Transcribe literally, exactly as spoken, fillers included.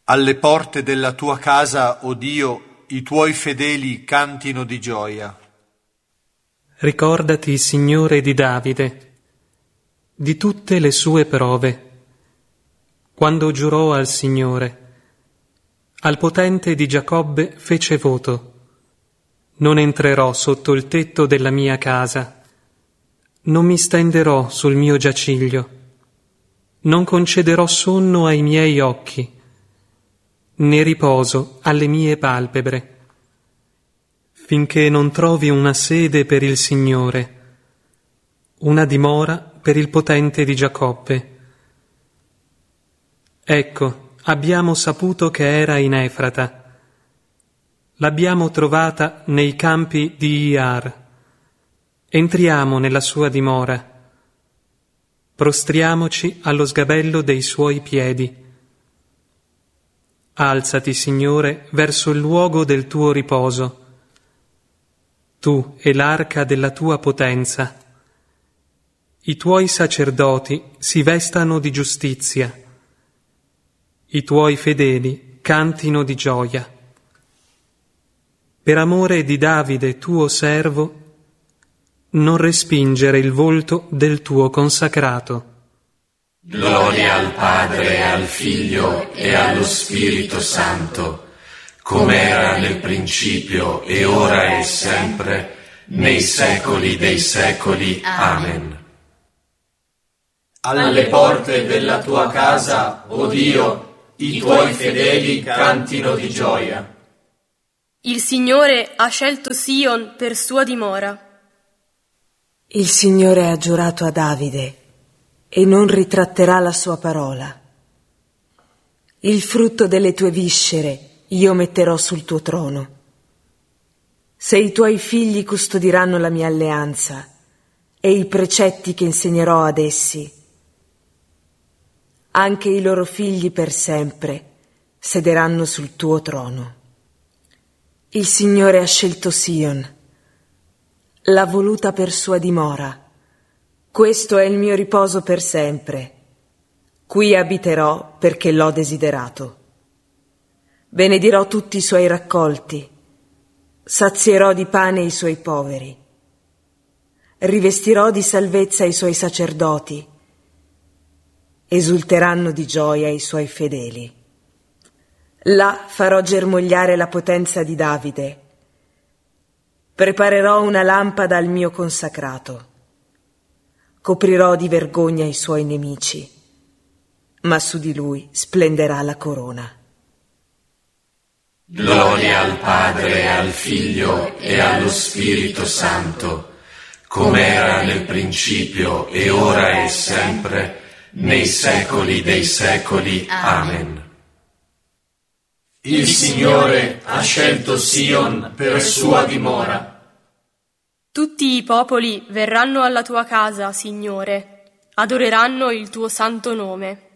Alle porte della tua casa, o Dio, i tuoi fedeli cantino di gioia. Ricordati, Signore, di Davide, di tutte le sue prove, quando giurò al Signore, al potente di Giacobbe fece voto: non entrerò sotto il tetto della mia casa, non mi stenderò sul mio giaciglio, non concederò sonno ai miei occhi, né riposo alle mie palpebre, finché non trovi una sede per il Signore, una dimora per il potente di Giacobbe. Ecco, abbiamo saputo che era in Efrata, l'abbiamo trovata nei campi di Iar. Entriamo nella sua dimora, prostriamoci allo sgabello dei suoi piedi. Alzati, Signore, verso il luogo del tuo riposo, tu e l'arca della tua potenza. I tuoi sacerdoti si vestano di giustizia, i tuoi fedeli cantino di gioia. Per amore di Davide, tuo servo, non respingere il volto del tuo consacrato. Gloria al Padre, e al Figlio e allo Spirito Santo, come era nel principio e ora e sempre, nei secoli dei secoli. Amen. Alle porte della tua casa, o Dio, i tuoi fedeli cantino di gioia. Il Signore ha scelto Sion per sua dimora. Il Signore ha giurato a Davide e non ritratterà la sua parola. Il frutto delle tue viscere io metterò sul tuo trono. Se i tuoi figli custodiranno la mia alleanza e i precetti che insegnerò ad essi, anche i loro figli per sempre sederanno sul tuo trono. Il Signore ha scelto Sion, l'ha voluta per sua dimora. Questo è il mio riposo per sempre. Qui abiterò perché l'ho desiderato. Benedirò tutti i suoi raccolti, sazierò di pane i suoi poveri, rivestirò di salvezza i suoi sacerdoti, esulteranno di gioia i suoi fedeli. Là farò germogliare la potenza di Davide, preparerò una lampada al mio consacrato, coprirò di vergogna i suoi nemici, ma su di lui splenderà la corona. Gloria al Padre, e al Figlio e allo Spirito Santo, come era nel principio e ora e sempre, nei secoli dei secoli. Amen. Il Signore ha scelto Sion per sua dimora. Tutti i popoli verranno alla tua casa, Signore, adoreranno il tuo santo nome.